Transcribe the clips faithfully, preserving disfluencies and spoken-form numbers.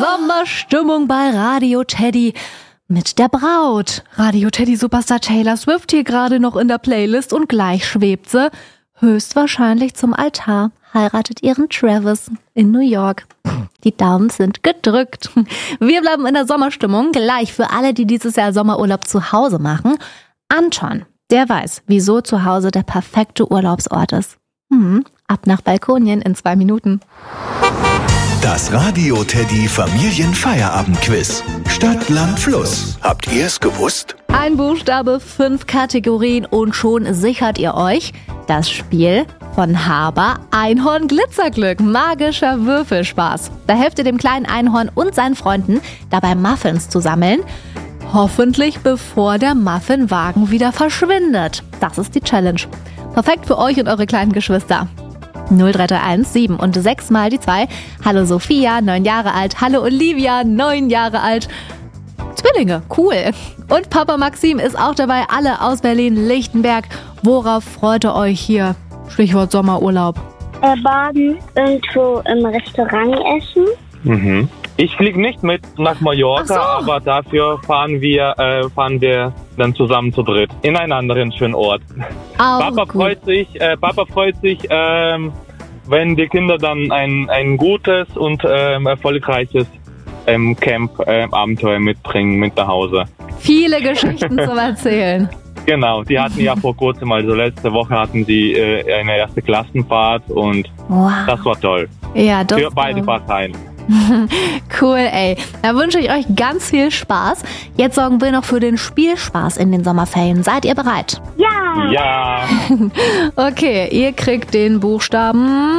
Sommerstimmung bei Radio Teddy mit der Braut. Radio Teddy Superstar Taylor Swift hier gerade noch in der Playlist und gleich schwebt sie höchstwahrscheinlich zum Altar, heiratet ihren Travis in New York. Die Daumen sind gedrückt. Wir bleiben in der Sommerstimmung, gleich für alle, die dieses Jahr Sommerurlaub zu Hause machen. Anton, der weiß, wieso zu Hause der perfekte Urlaubsort ist. Hm, ab nach Balkonien in zwei Minuten. Das Radio Teddy Familienfeierabendquiz. Stadt, Land, Fluss. Habt ihr es gewusst? Ein Buchstabe, fünf Kategorien und schon sichert ihr euch das Spiel von Haber Einhorn Glitzerglück. Magischer Würfelspaß. Da helft ihr dem kleinen Einhorn und seinen Freunden dabei Muffins zu sammeln. Hoffentlich bevor der Muffinwagen wieder verschwindet. Das ist die Challenge. Perfekt für euch und eure kleinen Geschwister. null drei drei eins sieben und sechs mal die zwei. Hallo Sophia, neun Jahre alt. Hallo Olivia, neun Jahre alt. Zwillinge, cool. Und Papa Maxim ist auch dabei. Alle aus Berlin-Lichtenberg. Worauf freut ihr euch hier? Stichwort Sommerurlaub. Äh, baden, irgendwo im Restaurant essen. Mhm. Ich fliege nicht mit nach Mallorca, Ach so. aber dafür fahren wir, äh, fahren wir dann zusammen zu dritt in einen anderen schönen Ort. Auch Papa gut. freut sich, äh, Papa freut sich, ähm, wenn die Kinder dann ein, ein gutes und ähm, erfolgreiches ähm, Camp-Abenteuer mitbringen mit nach Hause. Viele Geschichten zum Erzählen. Genau, die hatten ja vor kurzem, also letzte Woche hatten sie äh, eine erste Klassenfahrt und Wow. das war toll. Ja, das Für beide Parteien. Cool, ey. Da wünsche ich euch ganz viel Spaß. Jetzt sorgen wir noch für den Spielspaß in den Sommerferien. Seid ihr bereit? Ja. Ja, Okay, ihr kriegt den Buchstaben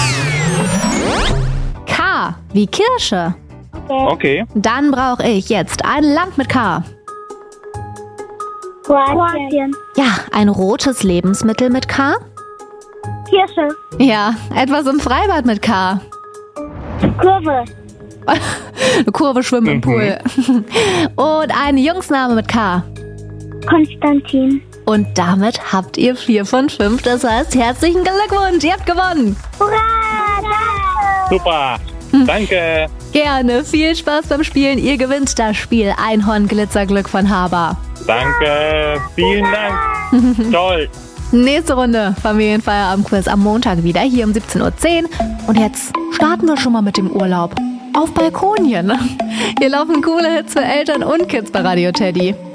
K wie Kirsche. okay. Dann brauche ich jetzt ein Land mit K. Kroatien. Ja, ein rotes Lebensmittel mit K. Kirsche. Ja, etwas im Freibad mit K. Kurve. Eine Kurve schwimmen im Pool. Und ein Jungsname mit K. Konstantin. Und damit habt ihr vier von fünf. Das heißt, herzlichen Glückwunsch, ihr habt gewonnen. Hurra! Danke. Super. Danke. Gerne, viel Spaß beim Spielen. Ihr gewinnt das Spiel Einhorn Glitzerglück von Haber. Danke. Vielen Dank. Toll. Nächste Runde Familienfeierabendquiz am Montag wieder hier um siebzehn Uhr zehn. Und jetzt starten wir schon mal mit dem Urlaub. Auf Balkonien. Hier laufen coole Hits für Eltern und Kids bei Radio Teddy.